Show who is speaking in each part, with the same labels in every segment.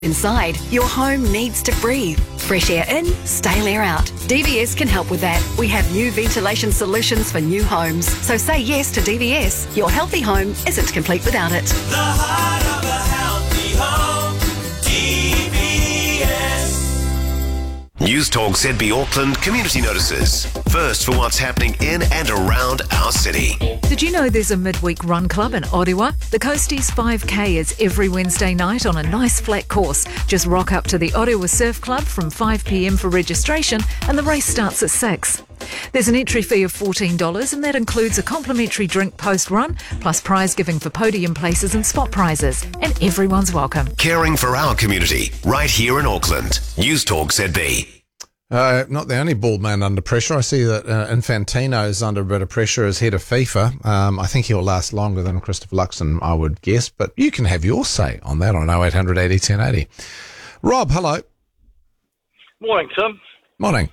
Speaker 1: Inside, your home needs to breathe. Fresh air in, stale air out. DVS can help with that. We have new ventilation solutions for new homes. So say yes to DVS. Your healthy home isn't complete without it.
Speaker 2: The heart of a healthy home, DVS.
Speaker 3: News Talk ZB Auckland community notices. First for what's happening in and around our city.
Speaker 4: Did you know there's a midweek run club in Orewa? The Coasties 5K is every Wednesday night on a nice flat course. Just rock up to the Orewa Surf Club from 5 p.m. for registration, and the race starts at 6. There's an entry fee of $14, and that includes a complimentary drink post-run, plus prize giving for podium places and spot prizes. And everyone's welcome.
Speaker 3: Caring for our community, right here in Auckland. News Talk ZB.
Speaker 5: Not the only bald man under pressure. I see that Infantino's under a bit of pressure as head of FIFA. I think he'll last longer than Christopher Luxon, I would guess. But you can have your say on that on 0800 80 1080. Rob, hello.
Speaker 6: Morning, Tim.
Speaker 5: Morning.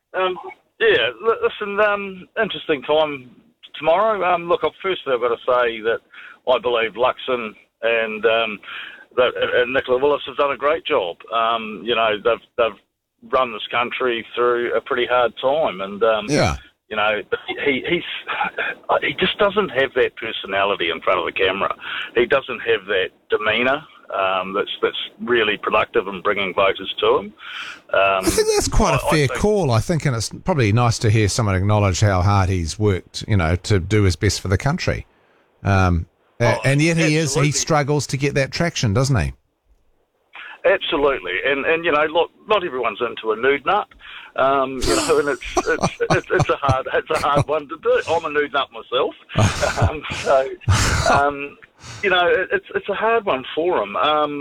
Speaker 6: Listen, interesting time tomorrow. Look, firstly, I've got to say that I believe Luxon and Nicola Willis have done a great job. They've run this country through a pretty hard time, and he just doesn't have that personality in front of the camera. He doesn't have that demeanour that's really productive in bringing voters to him.
Speaker 5: I think that's quite a fair call, I think, and it's probably nice to hear someone acknowledge how hard he's worked, to do his best for the country. And yet he struggles to get that traction, doesn't he?
Speaker 6: Absolutely, and look, not everyone's into a nude nut, and it's a hard one to do. I'm a nude nut myself, it's a hard one for him.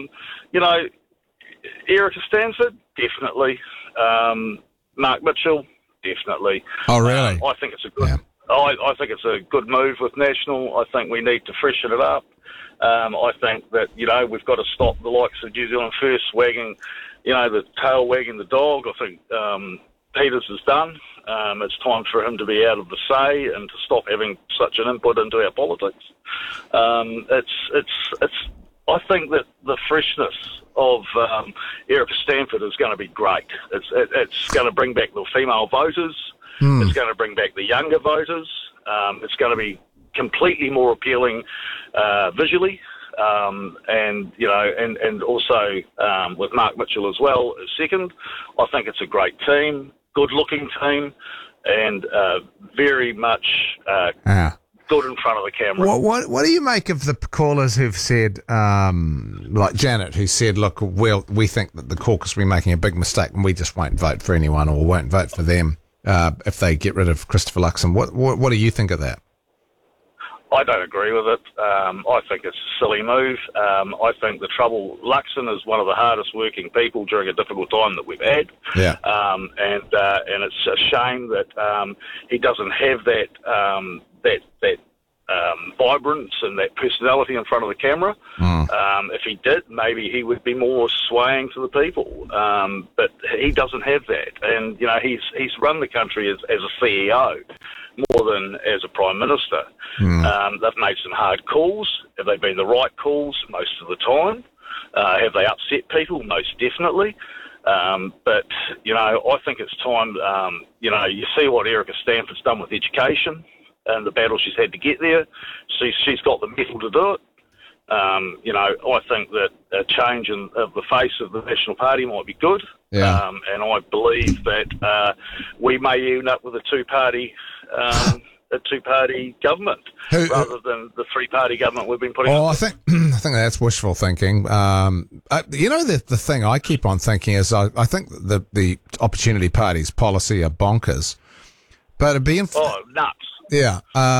Speaker 6: Erica Stanford, definitely. Mark Mitchell, definitely.
Speaker 5: Oh, really?
Speaker 6: I think it's a good. Yeah. I think it's a good move with National. I think we need to freshen it up. I think that, we've got to stop the likes of New Zealand First wagging, the tail wagging the dog. I think Peters is done. It's time for him to be out of the say and to stop having such an input into our politics. I think that the freshness of Erica Stanford is going to be great. It's going to bring back the female voters. It's going to bring back the younger voters. It's going to be completely more appealing visually, and also with Mark Mitchell as well as second. I think it's a great team, good-looking team, and very much good in front of the camera.
Speaker 5: What do you make of the callers who've said, like Janet, who said, look, we think that the caucus will be making a big mistake and we just won't vote for anyone or won't vote for them if they get rid of Christopher Luxon. What do you think of that?
Speaker 6: I don't agree with it. I think it's a silly move. I think Luxon is one of the hardest working people during a difficult time that we've had.
Speaker 5: Yeah.
Speaker 6: And it's a shame that he doesn't have that vibrance and that personality in front of the camera. If he did, maybe he would be more swaying to the people. But he doesn't have that. And, he's run the country as a CEO more than as a Prime Minister. They've made some hard calls. Have they been the right calls? Most of the time. Have they upset people? Most definitely. But, I think it's time, you see what Erica Stanford's done with education and the battle she's had to get there. She's got the mettle to do it. I think that a change of the face of the National Party might be good.
Speaker 5: Yeah.
Speaker 6: And I believe that we may end up with a two-party government rather than the three-party government we've been putting up.
Speaker 5: I think that's wishful thinking. The thing I keep on thinking is I think the Opportunity Party's policy are bonkers, but it'd be
Speaker 6: nuts.
Speaker 5: Yeah.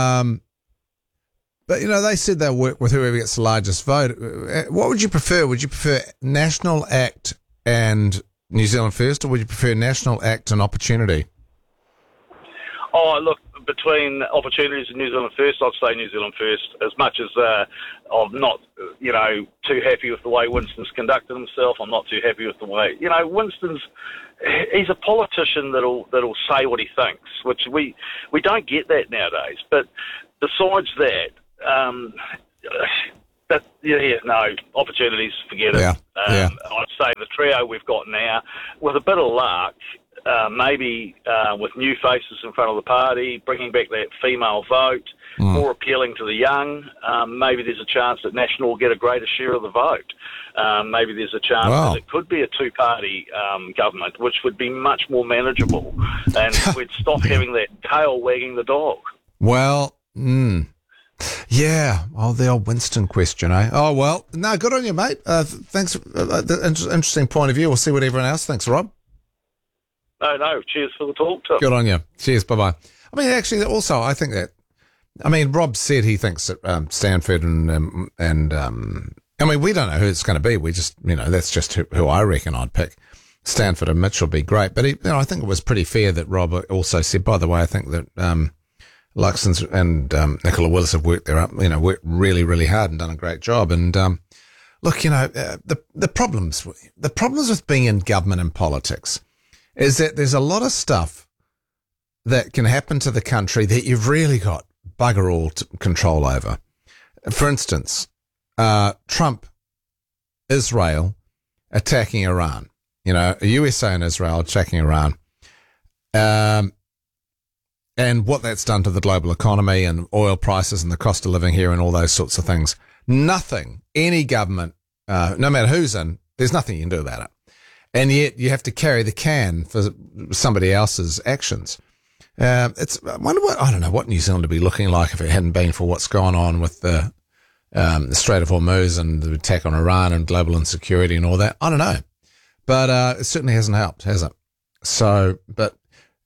Speaker 5: But, they said they'll work with whoever gets the largest vote. What would you prefer? Would you prefer National, ACT and New Zealand First, or would you prefer National, ACT and Opportunity?
Speaker 6: Look, between Opportunities and New Zealand First, I'd say New Zealand First. As much as I'm not, too happy with the way Winston's conducted himself, I'm not too happy with the way, he's a politician that'll say what he thinks, which we don't get that nowadays. But besides that, No, opportunities, forget it.
Speaker 5: Yeah, yeah.
Speaker 6: I'd say the trio we've got now, with a bit of luck, maybe with new faces in front of the party, bringing back that female vote, more appealing to the young, maybe there's a chance that National will get a greater share of the vote. Maybe there's a chance that it could be a two-party government, which would be much more manageable, and we'd stop having that tail wagging the dog.
Speaker 5: Well, yeah. Oh, the old Winston question, eh? Oh, well, no, good on you, mate. Thanks. Interesting point of view. We'll see what everyone else thinks, Rob.
Speaker 6: No, cheers for the talk, Tim.
Speaker 5: Good on you. Cheers, bye-bye. I mean, actually, also, I think that, Rob said he thinks that Stanford and we don't know who it's going to be. We just, that's just who I reckon I'd pick. Stanford and Mitchell would be great. But, I think it was pretty fair that Rob also said, by the way, I think that Luxon's and Nicola Willis have worked worked really, really hard and done a great job. And look, the problems with being in government and politics is that there's a lot of stuff that can happen to the country that you've really got bugger all control over. For instance, Trump, Israel attacking Iran. USA and Israel attacking Iran. And what that's done to the global economy and oil prices and the cost of living here and all those sorts of things. Nothing, any government, no matter who's in, there's nothing you can do about it. And yet you have to carry the can for somebody else's actions. I don't know what New Zealand would be looking like if it hadn't been for what's gone on with the Strait of Hormuz and the attack on Iran and global insecurity and all that. I don't know. But it certainly hasn't helped, has it? So, but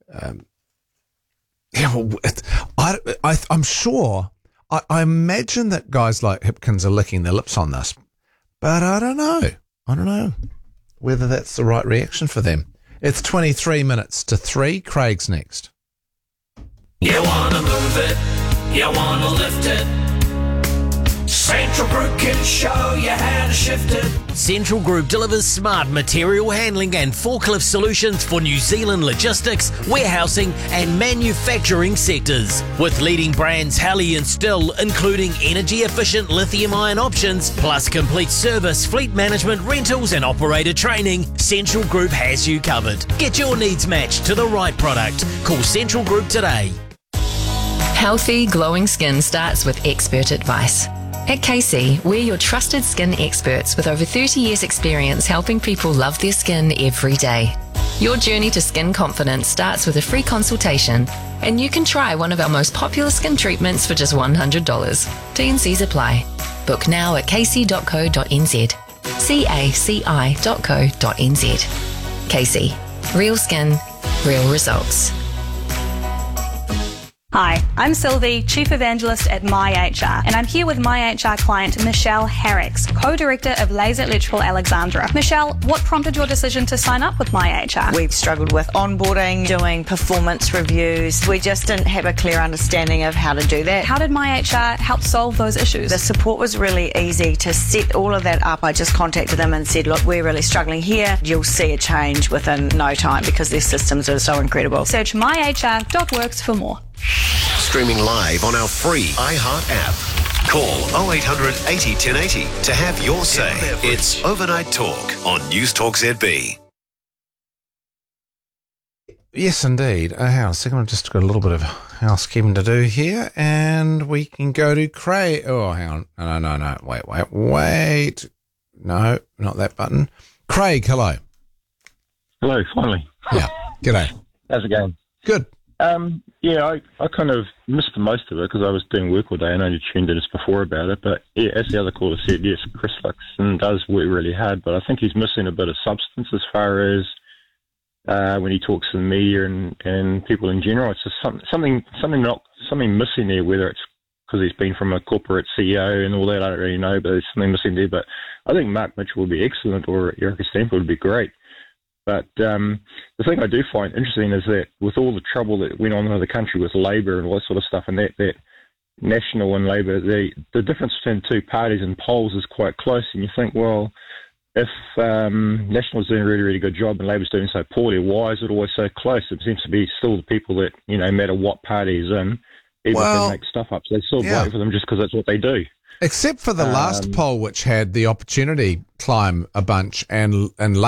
Speaker 5: I'm sure, I imagine that guys like Hipkins are licking their lips on this, but I don't know whether that's the right reaction for them. It's 23 minutes to 3. Craig's next.
Speaker 2: You wanna move it, you wanna lift it. Central Group can show you how to shift it.
Speaker 7: Central Group delivers smart material handling and forklift solutions for New Zealand logistics, warehousing and manufacturing sectors. With leading brands Halley and Still, including energy-efficient lithium-ion options, plus complete service, fleet management, rentals and operator training, Central Group has you covered. Get your needs matched to the right product. Call Central Group today.
Speaker 8: Healthy, glowing skin starts with expert advice. At KC, we're your trusted skin experts with over 30 years experience helping people love their skin every day. Your journey to skin confidence starts with a free consultation, and you can try one of our most popular skin treatments for just $100. T&Cs apply. Book now at kc.co.nz. caci.co.nz. KC. Real skin, real results.
Speaker 9: Hi, I'm Sylvie, Chief Evangelist at MyHR, and I'm here with MyHR client Michelle Harricks, Co-Director of Laser Electrical Alexandra. Michelle, what prompted your decision to sign up with MyHR?
Speaker 10: We've struggled with onboarding, doing performance reviews. We just didn't have a clear understanding of how to do that.
Speaker 9: How did MyHR help solve those issues?
Speaker 10: The support was really easy to set all of that up. I just contacted them and said, look, we're really struggling here. You'll see a change within no time because their systems are so incredible.
Speaker 9: Search myhr.works for more.
Speaker 3: Streaming live on our free iHeart app. Call 0800 80 1080 to have your say. It's Overnight Talk on News Talk ZB.
Speaker 5: Yes, indeed. Hang on a second. I've just got a little bit of housekeeping to do here, and we can go to Craig. Oh, hang on. No. Wait. No, not that button. Craig, hello.
Speaker 11: Hello, finally.
Speaker 5: Yeah. G'day.
Speaker 11: How's it going?
Speaker 5: Good.
Speaker 11: I kind of missed the most of it because I was doing work all day and only tuned in just before about it. But yeah, as the other caller said, yes, Chris Luxon does work really hard, but I think he's missing a bit of substance as far as when he talks to the media and people in general. It's just something missing there, whether it's because he's been from a corporate CEO and all that, I don't really know, but there's something missing there. But I think Mark Mitchell would be excellent, or Erica Stanford would be great. But the thing I do find interesting is that with all the trouble that went on in the country with Labour and all that sort of stuff, and that National and Labour, the difference between the two parties in polls is quite close. And you think, well, if National's doing a really, really good job and Labour's doing so poorly, why is it always so close? It seems to be still the people that, no matter what party is in, even if they make stuff up, so they still vote for them just because that's what they do.
Speaker 5: Except for the last poll, which had the opportunity climb a bunch and